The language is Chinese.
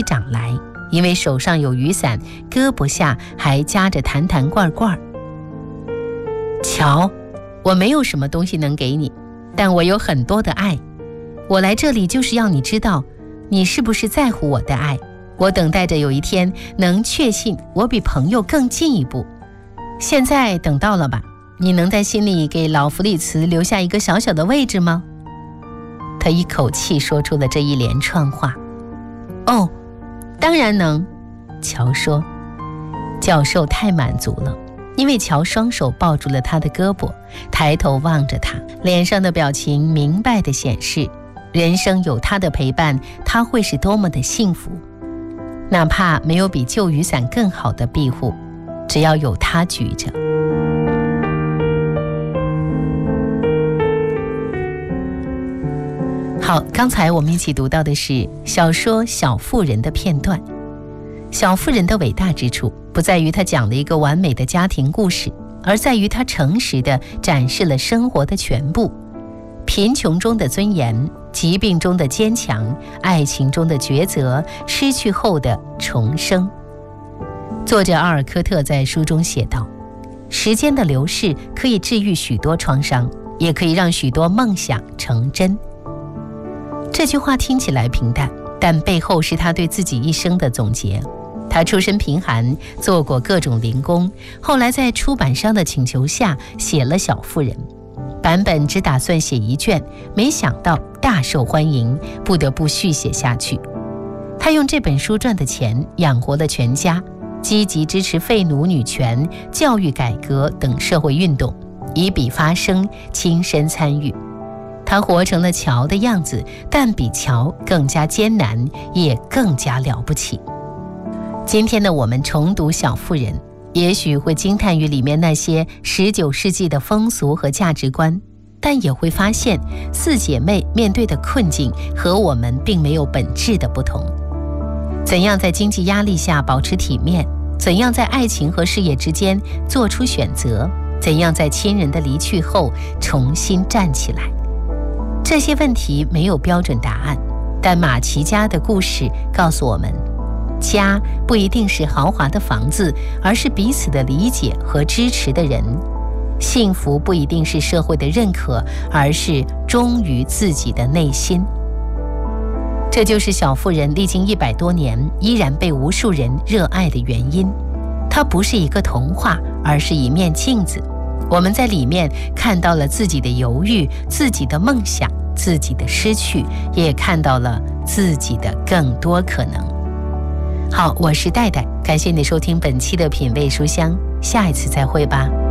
掌来，因为手上有雨伞，胳膊下还夹着坛坛罐罐。瞧，我没有什么东西能给你，但我有很多的爱。我来这里就是要你知道，你是不是在乎我的爱。我等待着有一天能确信我比朋友更进一步。现在等到了吧？你能在心里给老弗里茨留下一个小小的位置吗？他一口气说出了这一连串话。哦，当然能，乔说。教授太满足了，因为乔双手抱住了他的胳膊，抬头望着他，脸上的表情明白地显示，人生有他的陪伴，他会是多么的幸福。哪怕没有比旧雨伞更好的庇护，只要有他举着。好，刚才我们一起读到的是小说《小妇人》的片段。小妇人的伟大之处不在于她讲了一个完美的家庭故事，而在于她诚实地展示了生活的全部。贫穷中的尊严，疾病中的坚强，爱情中的抉择，失去后的重生。作者阿尔科特在书中写道，时间的流逝可以治愈许多创伤，也可以让许多梦想成真。这句话听起来平淡，但背后是他对自己一生的总结。他出身贫寒，做过各种零工，后来在出版商的请求下写了《小妇人》。版本只打算写一卷，没想到大受欢迎，不得不续写下去。他用这本书赚的钱养活了全家，积极支持废奴女权、教育改革等社会运动，以笔发声，亲身参与。他活成了乔的样子，但比乔更加艰难，也更加了不起。今天的我们重读《小妇人》，也许会惊叹于里面那些19世纪的风俗和价值观，但也会发现四姐妹面对的困境和我们并没有本质的不同。怎样在经济压力下保持体面？怎样在爱情和事业之间做出选择？怎样在亲人的离去后重新站起来？这些问题没有标准答案，但马奇家的故事告诉我们，家不一定是豪华的房子，而是彼此的理解和支持的人。幸福不一定是社会的认可，而是忠于自己的内心。这就是小妇人历经100多年依然被无数人热爱的原因。它不是一个童话，而是一面镜子。我们在里面看到了自己的犹豫，自己的梦想，自己的失去，也看到了自己的更多可能。好，我是戴戴，感谢你收听本期的品味书香，下一次再会吧。